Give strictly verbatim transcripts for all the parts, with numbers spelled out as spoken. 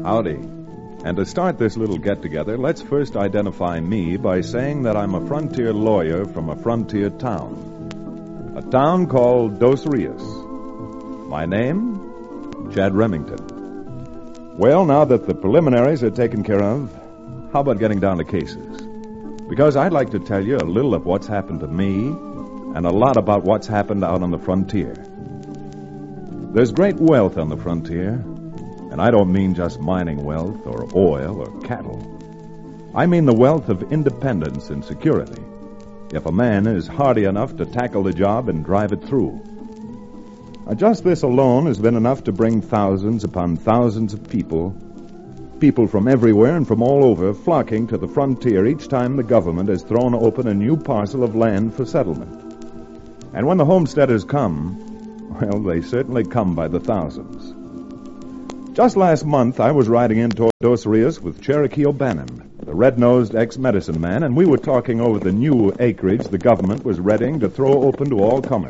Howdy. And to start this little get-together, let's first identify me by saying that I'm a frontier lawyer from a frontier town. A town called Dos Rios. My name? Chad Remington. Well, now that the preliminaries are taken care of, how about getting down to cases? Because I'd like to tell you a little of what's happened to me and a lot about what's happened out on the frontier. There's great wealth on the frontier. And I don't mean just mining wealth or oil or cattle. I mean the wealth of independence and security, if a man is hardy enough to tackle the job and drive it through. Now, just this alone has been enough to bring thousands upon thousands of people, people from everywhere and from all over, flocking to the frontier each time the government has thrown open a new parcel of land for settlement. And when the homesteaders come, well, they certainly come by the thousands. Just last month, I was riding in toward Dos Rios with Cherokee O'Bannon, the red-nosed ex-medicine man, and we were talking over the new acreage the government was readying to throw open to all comers.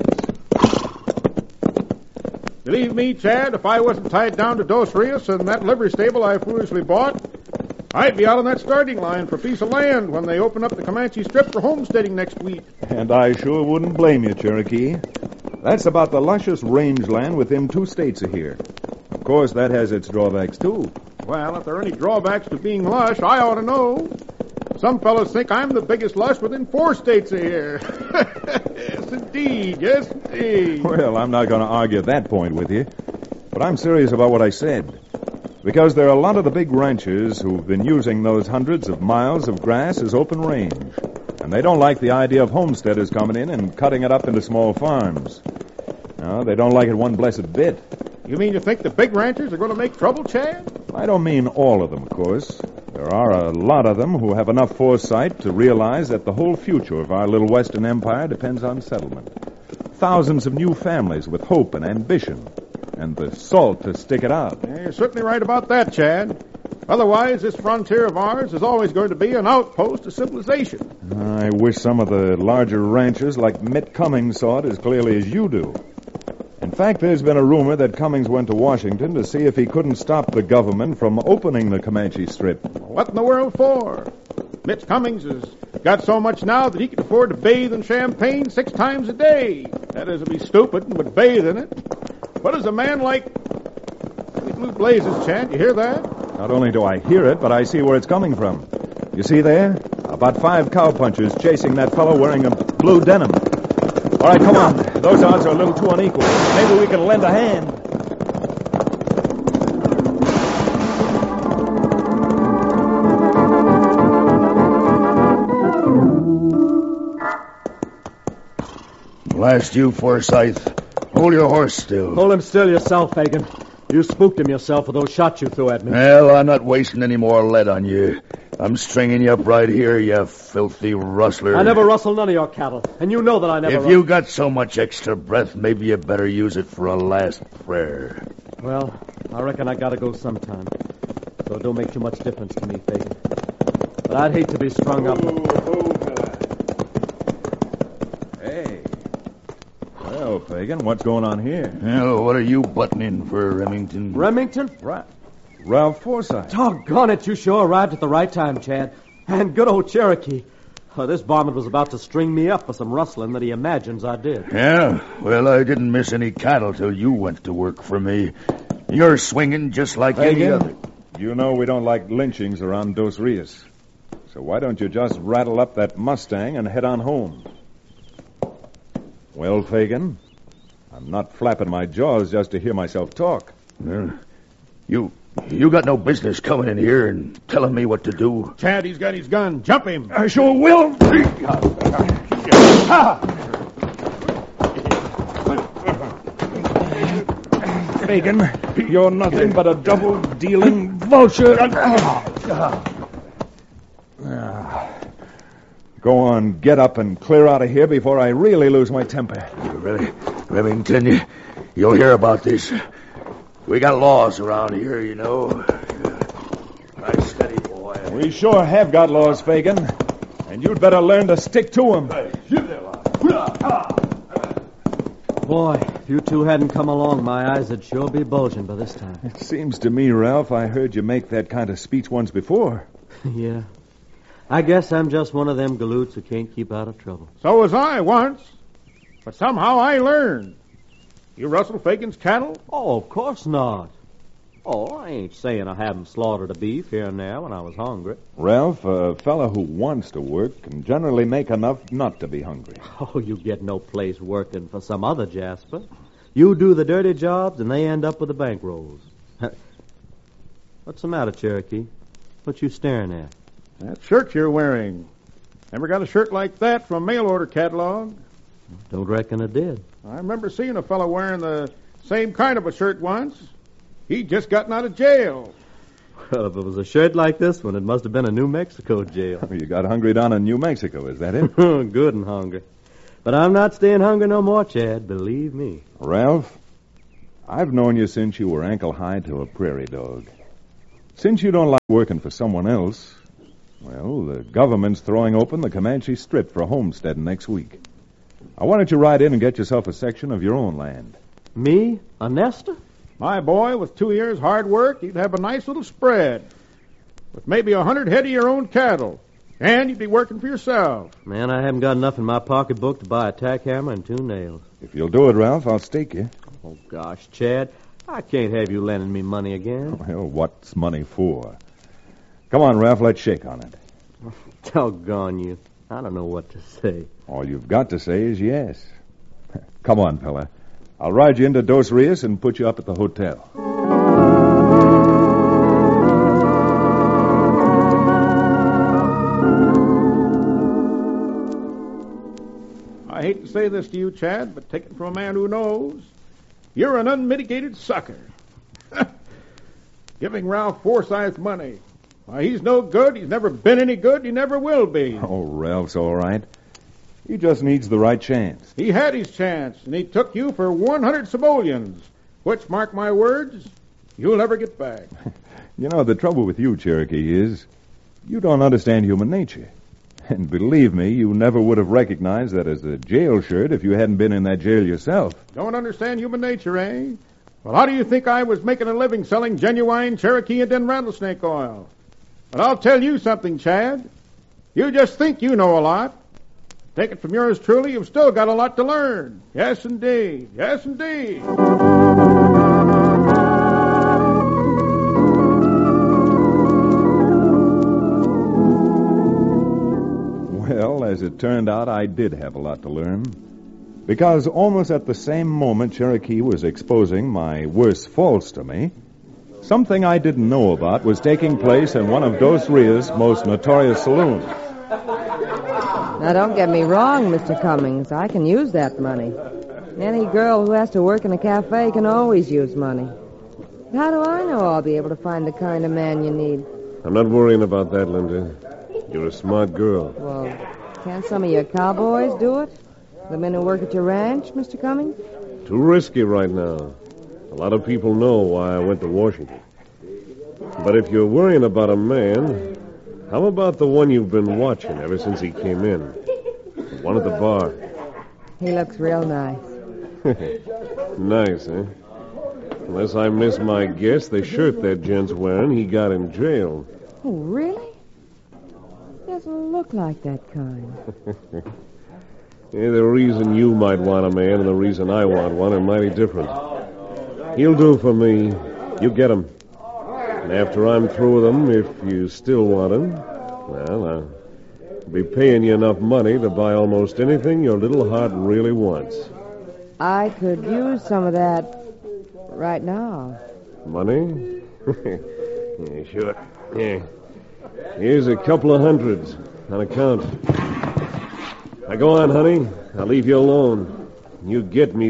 Believe me, Chad, if I wasn't tied down to Dos Rios and that livery stable I foolishly bought, I'd be out on that starting line for a piece of land when they open up the Comanche Strip for homesteading next week. And I sure wouldn't blame you, Cherokee. That's about the luscious rangeland within two states of here. Of course, that has its drawbacks, too. Well, if there are any drawbacks to being lush, I ought to know. Some fellows think I'm the biggest lush within four states of here. Yes, indeed. Yes, indeed. Well, I'm not going to argue that point with you. But I'm serious about what I said. Because there are a lot of the big ranchers who've been using those hundreds of miles of grass as open range. And they don't like the idea of homesteaders coming in and cutting it up into small farms. No, they don't like it one blessed bit. You mean you think the big ranchers are going to make trouble, Chad? I don't mean all of them, of course. There are a lot of them who have enough foresight to realize that the whole future of our little Western Empire depends on settlement. Thousands of new families with hope and ambition, and the salt to stick it out. Yeah, you're certainly right about that, Chad. Otherwise, this frontier of ours is always going to be an outpost of civilization. I wish some of the larger ranchers like Mitt Cummings saw it as clearly as you do. In fact, there's been a rumor that Cummings went to Washington to see if he couldn't stop the government from opening the Comanche Strip. What in the world for? Mitch Cummings has got so much now that he can afford to bathe in champagne six times a day. That is, to be stupid and would bathe in it. What is a man like... Holy blue blazes, Chad, you hear that? Not only do I hear it, but I see where it's coming from. You see there? About five cowpunchers chasing that fellow wearing a blue denim. All right, come on. Those odds are a little too unequal. Maybe we can lend a hand. Blast you, Forsyth. Hold your horse still. Hold him still yourself, Fagan. You spooked him yourself with those shots you threw at me. Well, I'm not wasting any more lead on you. I'm stringing you up right here, you filthy rustler. I never rustle none of your cattle, and you know that I never... If rust- you got so much extra breath, maybe you better use it for a last prayer. Well, I reckon I gotta go sometime. So it don't make too much difference to me, Fagan. But I'd hate to be strung up. Hey. Well, Fagan, what's going on here? Well, what are you butting in for, Remington? Remington? Right. Ralph Forsythe. Doggone it, you sure arrived at the right time, Chad. And good old Cherokee. Oh, this varmint was about to string me up for some rustling that he imagines I did. Yeah? Well, I didn't miss any cattle till you went to work for me. You're swinging just like Fagan, any other. You know we don't like lynchings around Dos Rios. So why don't you just rattle up that Mustang and head on home? Well, Fagan, I'm not flapping my jaws just to hear myself talk. Well, you... You got no business coming in here and telling me what to do. Chad, he's got his gun. Jump him. I sure will. Fagan, you're nothing but a double-dealing vulture. Go on, get up and clear out of here before I really lose my temper. Really? Remington, you, you'll hear about this. We got laws around here, you know. Nice steady, boy. We sure have got laws, Fagan. And you'd better learn to stick to them. Boy, if you two hadn't come along, my eyes would sure be bulging by this time. It seems to me, Ralph, I heard you make that kind of speech once before. Yeah. I guess I'm just one of them galoots who can't keep out of trouble. So was I once. But somehow I learned. You rustle Fagan's cattle? Oh, of course not. Oh, I ain't saying I haven't slaughtered a beef here and there when I was hungry. Ralph, a fella who wants to work can generally make enough not to be hungry. Oh, you get no place working for some other Jasper. You do the dirty jobs, and they end up with the bankrolls. What's the matter, Cherokee? What you staring at? That shirt you're wearing. Never got a shirt like that from a mail order catalog. Don't reckon I did. I remember seeing a fellow wearing the same kind of a shirt once. He'd just gotten out of jail. Well, if it was a shirt like this one, it must have been a New Mexico jail. You got hungry down in New Mexico, is that it? Good and hungry. But I'm not staying hungry no more, Chad, believe me. Ralph, I've known you since you were ankle-high to a prairie dog. Since you don't like working for someone else, well, the government's throwing open the Comanche Strip for homesteading next week. Why don't you ride in and get yourself a section of your own land? Me? A nester? My boy, with two years' hard work, you'd have a nice little spread. With maybe a hundred head of your own cattle. And you'd be working for yourself. Man, I haven't got enough in my pocketbook to buy a tack hammer and two nails. If you'll do it, Ralph, I'll stake you. Oh, gosh, Chad, I can't have you lending me money again. Well, what's money for? Come on, Ralph, let's shake on it. Doggone you. I don't know what to say. All you've got to say is yes. Come on, fella. I'll ride you into Dos Rios and put you up at the hotel. I hate to say this to you, Chad, but take it from a man who knows. You're an unmitigated sucker. Giving Ralph Forsyth money. Why, he's no good. He's never been any good. He never will be. Oh, Ralph's all right. He just needs the right chance. He had his chance, and he took you for one hundred simoleons, which, mark my words, you'll never get back. You know, the trouble with you, Cherokee, is you don't understand human nature. And believe me, you never would have recognized that as a jail shirt if you hadn't been in that jail yourself. Don't understand human nature, eh? Well, how do you think I was making a living selling genuine Cherokee and then rattlesnake oil? But I'll tell you something, Chad. You just think you know a lot. Take it from yours truly, you've still got a lot to learn. Yes, indeed. Yes, indeed. Well, as it turned out, I did have a lot to learn. Because almost at the same moment Cherokee was exposing my worst faults to me, something I didn't know about was taking place in one of Dos Rios' most notorious saloons. Now, don't get me wrong, Mister Cummings. I can use that money. Any girl who has to work in a cafe can always use money. How do I know I'll be able to find the kind of man you need? I'm not worrying about that, Linda. You're a smart girl. Well, can't some of your cowboys do it? The men who work at your ranch, Mister Cummings? Too risky right now. A lot of people know why I went to Washington. But if you're worrying about a man, how about the one you've been watching ever since he came in? The one at the bar. He looks real nice. Nice, eh? Unless I miss my guess, the shirt that gent's wearing, he got in jail. Oh, really? He doesn't look like that kind. Yeah, the reason you might want a man and the reason I want one are mighty different. He'll do for me. You get him. And after I'm through with him, if you still want him, well, I'll be paying you enough money to buy almost anything your little heart really wants. I could use some of that right now. Money? Yeah, sure. Yeah. Here's a couple of hundreds on account. Now go on, honey. I'll leave you alone. You get me